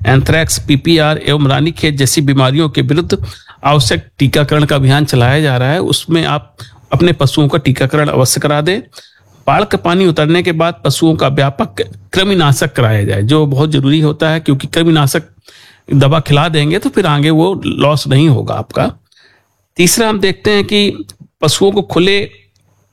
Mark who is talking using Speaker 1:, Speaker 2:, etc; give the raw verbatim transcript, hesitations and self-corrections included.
Speaker 1: Anthrax, PPR एवं रानीखेत जैसी बीमारियों के विरुद्ध आवश्यक टीकाकरण का अभियान चलाया जा रहा है। उसमें आप अपने पशुओं का टीकाकरण अवश्य करा दें। बाढ़ का पानी उतरने के बाद पशुओं का व्यापक कृमिनाशक कराया जाए, जो बहुत जरूरी होता है, क्योंकि कृमिनाशक दवा खिला देंगे तो फिर आगे वो लॉस नहीं होगा आपका। तीसरा हम देखते हैं कि पशुओं को खुले